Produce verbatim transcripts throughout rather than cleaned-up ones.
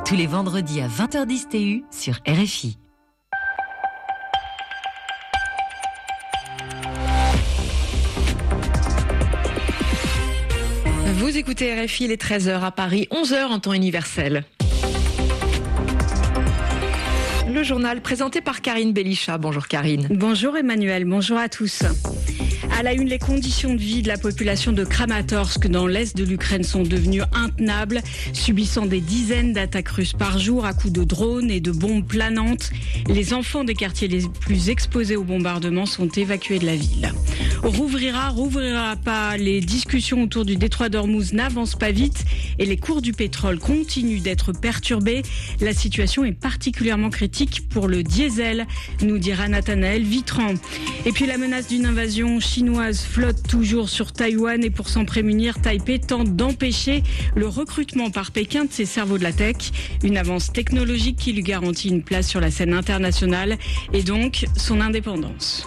tous les vendredis à vingt heures dix T U sur R F I. Vous écoutez R F I, il est treize heures à Paris, onze heures en temps universel. Le journal présenté par Karine Bellichat. Bonjour Karine. Bonjour Emmanuel, bonjour à tous. À la une, les conditions de vie de la population de Kramatorsk dans l'est de l'Ukraine sont devenues intenables, subissant des dizaines d'attaques russes par jour à coups de drones et de bombes planantes. Les enfants des quartiers les plus exposés aux bombardements sont évacués de la ville. Rouvrira, rouvrira pas, les discussions autour du détroit d'Ormuz n'avancent pas vite et les cours du pétrole continuent d'être perturbés. La situation est particulièrement critique pour le diesel, nous dira Nathanaël Vitran. Et puis la menace d'une invasion chinoise flotte toujours sur Taïwan et pour s'en prémunir, Taipei tente d'empêcher le recrutement par Pékin de ses cerveaux de la tech. Une avance technologique qui lui garantit une place sur la scène internationale et donc son indépendance.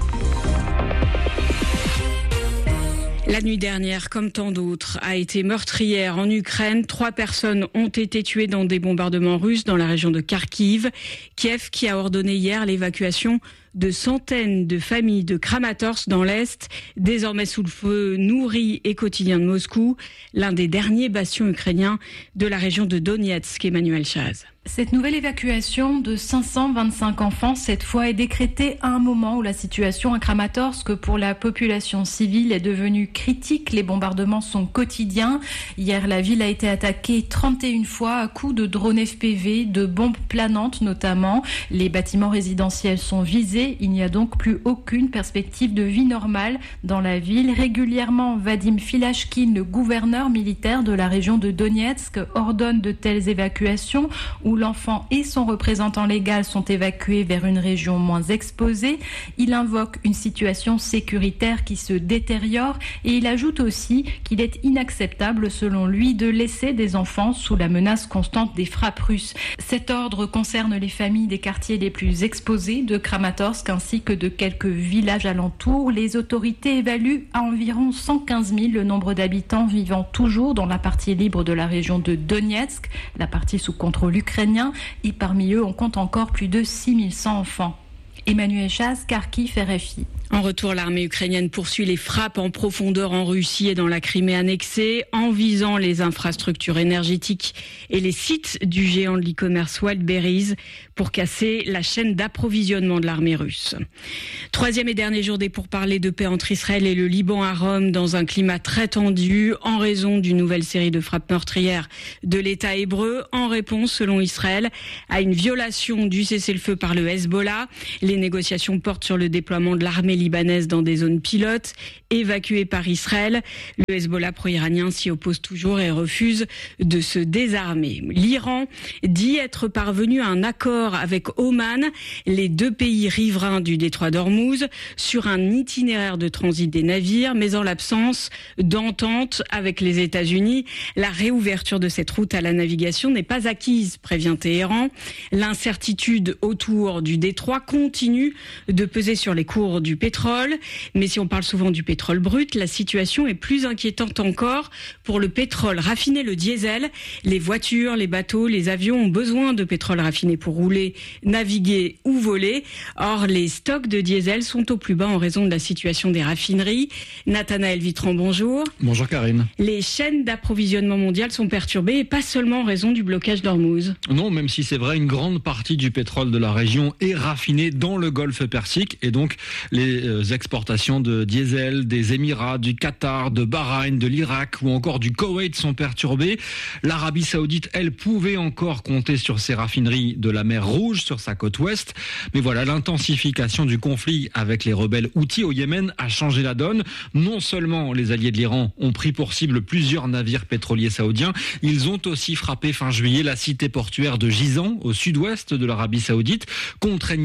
La nuit dernière, comme tant d'autres, a été meurtrière en Ukraine. Trois personnes ont été tuées dans des bombardements russes dans la région de Kharkiv. Kiev qui a ordonné hier l'évacuation de centaines de familles de Kramatorsk dans l'Est, désormais sous le feu nourri et quotidien de Moscou, l'un des derniers bastions ukrainiens de la région de Donetsk. Emmanuel Chaz. Cette nouvelle évacuation de cinq cent vingt-cinq enfants, cette fois, est décrétée à un moment où la situation à Kramatorsk pour la population civile est devenue critique. Les bombardements sont quotidiens. Hier, la ville a été attaquée trente et une fois à coups de drones F P V, de bombes planantes notamment. Les bâtiments résidentiels sont visés. Il n'y a donc plus aucune perspective de vie normale dans la ville. Régulièrement, Vadim Filashkin, le gouverneur militaire de la région de Donetsk, ordonne de telles évacuations où l'enfant et son représentant légal sont évacués vers une région moins exposée. Il invoque une situation sécuritaire qui se détériore et il ajoute aussi qu'il est inacceptable, selon lui, de laisser des enfants sous la menace constante des frappes russes. Cet ordre concerne les familles des quartiers les plus exposés de Kramatorsk ainsi que de quelques villages alentours. Les autorités évaluent à environ cent quinze mille le nombre d'habitants vivant toujours dans la partie libre de la région de Donetsk, la partie sous contrôle ukrainien, et parmi eux on compte encore plus de six mille cent enfants. Emmanuel Chaz, Kharkiv, R F I. En retour, l'armée ukrainienne poursuit les frappes en profondeur en Russie et dans la Crimée annexée, en visant les infrastructures énergétiques et les sites du géant de l'e-commerce Wildberries pour casser la chaîne d'approvisionnement de l'armée russe. Troisième et dernier jour des pourparlers de paix entre Israël et le Liban à Rome, dans un climat très tendu, en raison d'une nouvelle série de frappes meurtrières de l'État hébreu, en réponse, selon Israël, à une violation du cessez-le-feu par le Hezbollah. Les négociations portent sur le déploiement de l'armée libanaise dans des zones pilotes évacuées par Israël. Le Hezbollah pro-iranien s'y oppose toujours et refuse de se désarmer. L'Iran dit être parvenu à un accord avec Oman, les deux pays riverains du détroit d'Ormuz, sur un itinéraire de transit des navires, mais en l'absence d'entente avec les États-Unis. La réouverture de cette route à la navigation n'est pas acquise, prévient Téhéran. L'incertitude autour du détroit continue de peser sur les cours du pétrole. Mais si on parle souvent du pétrole brut, la situation est plus inquiétante encore pour le pétrole raffiné, le diesel. Les voitures, les bateaux, les avions ont besoin de pétrole raffiné pour rouler, naviguer ou voler. Or, les stocks de diesel sont au plus bas en raison de la situation des raffineries. Nathanaël Vitran, bonjour. Bonjour Karine. Les chaînes d'approvisionnement mondiales sont perturbées et pas seulement en raison du blocage d'Ormuz. Non, même si c'est vrai, une grande partie du pétrole de la région est raffiné dans le golfe Persique et donc les exportations de diesel des Émirats, du Qatar, de Bahreïn, de l'Irak ou encore du Koweït sont perturbées. L'Arabie Saoudite, elle, pouvait encore compter sur ses raffineries de la mer Rouge sur sa côte ouest. Mais voilà, l'intensification du conflit avec les rebelles houthis au Yémen a changé la donne. Non seulement les alliés de l'Iran ont pris pour cible plusieurs navires pétroliers saoudiens, ils ont aussi frappé fin juillet la cité portuaire de Gizan, au sud-ouest de l'Arabie Saoudite, contraignant Riyad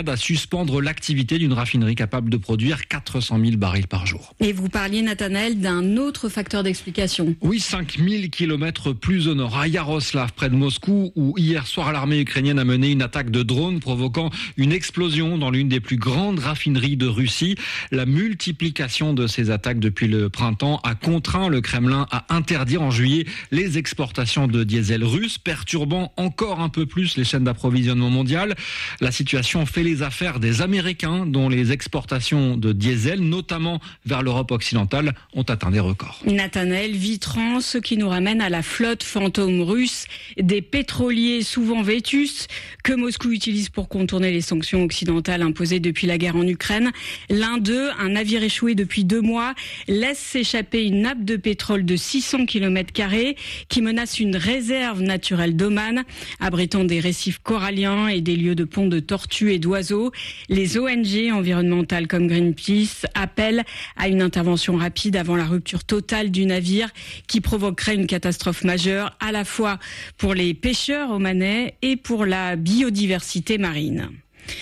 à suspendre l'activité d'une raffinerie capable de produire quatre cent mille barils par jour. Et vous parliez, Nathanaël, d'un autre facteur d'explication. Oui, cinq mille kilomètres plus au nord, à Yaroslav, près de Moscou, où hier soir l'armée ukrainienne a mené une attaque de drone provoquant une explosion dans l'une des plus grandes raffineries de Russie. La multiplication de ces attaques depuis le printemps a contraint le Kremlin à interdire en juillet les exportations de diesel russe, perturbant encore un peu plus les chaînes d'approvisionnement mondiales. La situation fait les affaires des Américains, dont les exportations de diesel, notamment vers l'Europe occidentale, ont atteint des records. Nathanaël Vitran, ce qui nous ramène à la flotte fantôme russe, des pétroliers souvent vétustes que Moscou utilise pour contourner les sanctions occidentales imposées depuis la guerre en Ukraine. L'un d'eux, un navire échoué depuis deux mois, laisse s'échapper une nappe de pétrole de six cents kilomètres carrés qui menace une réserve naturelle d'Oman, abritant des récifs coralliens et des lieux de ponts de tortues et d'oiseaux. Les O N G environnementales comme Greenpeace appellent à une intervention rapide avant la rupture totale du navire qui provoquerait une catastrophe majeure à la fois pour les pêcheurs omanais et pour la biodiversité marine.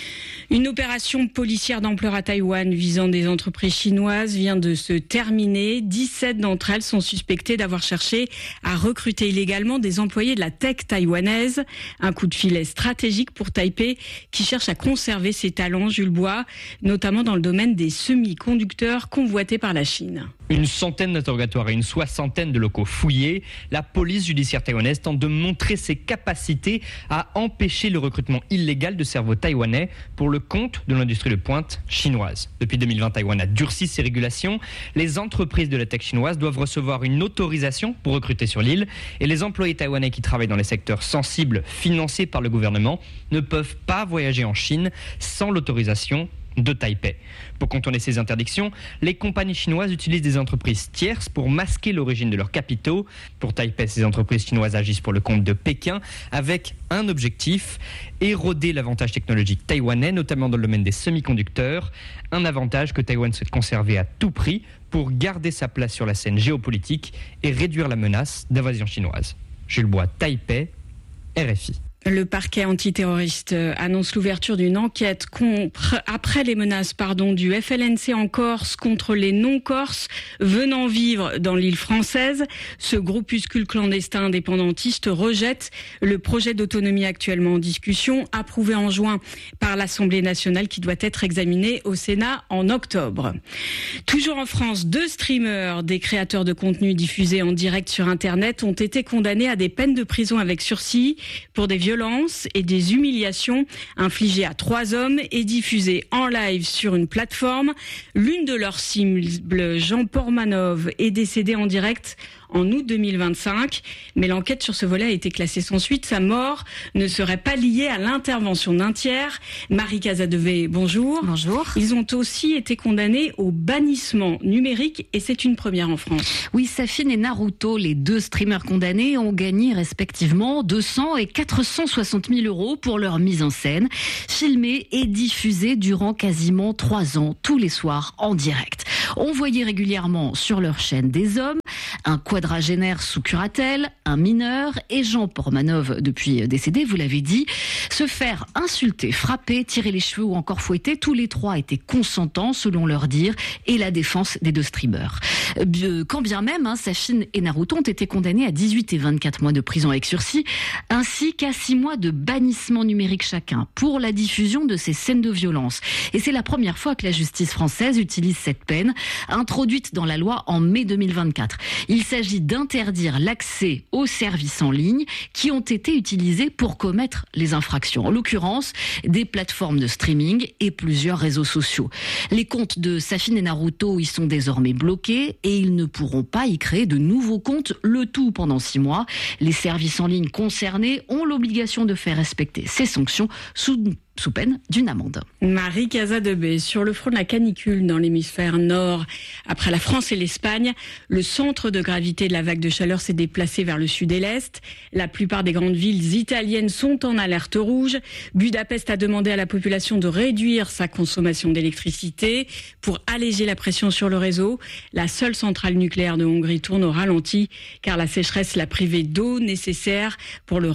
Une opération policière d'ampleur à Taïwan visant des entreprises chinoises vient de se terminer. dix-sept d'entre elles sont suspectées d'avoir cherché à recruter illégalement des employés de la tech taïwanaise. Un coup de filet stratégique pour Taipei qui cherche à conserver ses talents, Jules Bois, notamment dans le domaine des semi-conducteurs convoités par la Chine. Une centaine d'interrogatoires et une soixantaine de locaux fouillés. La police judiciaire taïwanaise tente de montrer ses capacités à empêcher le recrutement illégal de cerveaux taïwanais pour le compte de l'industrie de pointe chinoise. Depuis deux mille vingt, Taïwan a durci ses régulations. Les entreprises de la tech chinoise doivent recevoir une autorisation pour recruter sur l'île et les employés taïwanais qui travaillent dans les secteurs sensibles financés par le gouvernement ne peuvent pas voyager en Chine sans l'autorisation de Taipei. Pour contourner ces interdictions, les compagnies chinoises utilisent des entreprises tierces pour masquer l'origine de leurs capitaux. Pour Taipei, ces entreprises chinoises agissent pour le compte de Pékin avec un objectif, éroder l'avantage technologique taïwanais, notamment dans le domaine des semi-conducteurs, un avantage que Taïwan souhaite conserver à tout prix pour garder sa place sur la scène géopolitique et réduire la menace d'invasion chinoise. Jules Bois, Taipei, R F I. Le parquet antiterroriste annonce l'ouverture d'une enquête contre, après les menaces pardon, du F L N C en Corse contre les non-corses venant vivre dans l'île française. Ce groupuscule clandestin indépendantiste rejette le projet d'autonomie actuellement en discussion, approuvé en juin par l'Assemblée nationale qui doit être examiné au Sénat en octobre. Toujours en France, deux streamers, des créateurs de contenu diffusés en direct sur Internet, ont été condamnés à des peines de prison avec sursis pour des violences et des humiliations infligées à trois hommes et diffusées en live sur une plateforme. L'une de leurs cibles, Jean Pormanov, est décédé en direct en août deux mille vingt-cinq, mais l'enquête sur ce volet a été classée sans suite. Sa mort ne serait pas liée à l'intervention d'un tiers. Marie Casadevey, bonjour. Bonjour. Ils ont aussi été condamnés au bannissement numérique et c'est une première en France. Oui, Safin et Naruto, les deux streamers condamnés, ont gagné respectivement deux cents et quatre cent soixante mille euros pour leur mise en scène, filmée et diffusée durant quasiment trois ans, tous les soirs en direct. On voyait régulièrement sur leur chaîne des hommes, un quadragénaire sous curatelle, un mineur et Jean Pormanov, depuis décédé, vous l'avez dit, se faire insulter, frapper, tirer les cheveux ou encore fouetter. Tous les trois étaient consentants selon leur dire et la défense des deux streamers. Quand bien même, hein, Safin et Naruto ont été condamnés à dix-huit et vingt-quatre mois de prison avec sursis, ainsi qu'à six mois de bannissement numérique chacun pour la diffusion de ces scènes de violence. Et c'est la première fois que la justice française utilise cette peine, introduite dans la loi en mai deux mille vingt-quatre. Il s'agit d'interdire l'accès aux services en ligne qui ont été utilisés pour commettre les infractions. En l'occurrence, des plateformes de streaming et plusieurs réseaux sociaux. Les comptes de Safin et Naruto y sont désormais bloqués et ils ne pourront pas y créer de nouveaux comptes, le tout pendant six mois. Les services en ligne concernés ont l'obligation de faire respecter ces sanctions sous sous peine d'une amende. Marie Casadevey, sur le front de la canicule dans l'hémisphère nord, après la France et l'Espagne, le centre de gravité de la vague de chaleur s'est déplacé vers le sud et l'est. La plupart des grandes villes italiennes sont en alerte rouge. Budapest a demandé à la population de réduire sa consommation d'électricité pour alléger la pression sur le réseau. La seule centrale nucléaire de Hongrie tourne au ralenti car la sécheresse l'a privée d'eau nécessaire pour le refroidissement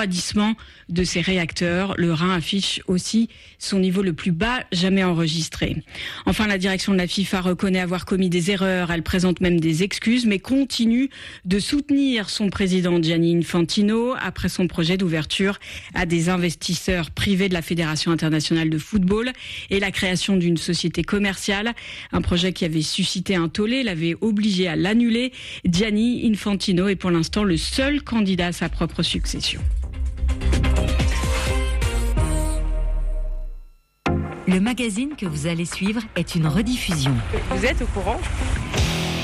refroidissement de ses réacteurs. Le Rhin affiche aussi son niveau le plus bas jamais enregistré. Enfin, la direction de la FIFA reconnaît avoir commis des erreurs. Elle présente même des excuses, mais continue de soutenir son président Gianni Infantino après son projet d'ouverture à des investisseurs privés de la Fédération internationale de football et la création d'une société commerciale. Un projet qui avait suscité un tollé, l'avait obligé à l'annuler. Gianni Infantino est pour l'instant le seul candidat à sa propre succession. Le magazine que vous allez suivre est une rediffusion. Vous êtes au courant ?